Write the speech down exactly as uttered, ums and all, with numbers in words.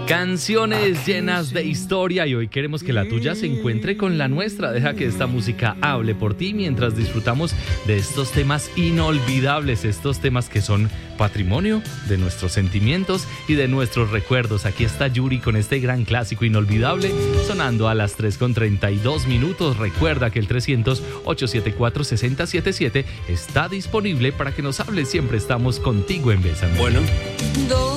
Canciones llenas de historia y hoy queremos que la tuya se encuentre con la nuestra. Deja que esta música hable por ti mientras disfrutamos de estos temas inolvidables, estos temas que son patrimonio de nuestros sentimientos y de nuestros recuerdos. Aquí está Yuri con este gran clásico inolvidable sonando a las tres con treinta y dos minutos. Recuerda que el trescientos, ochocientos setenta y cuatro, sesenta setenta y siete está disponible para que nos hables. Siempre estamos contigo en Bésame. Bueno.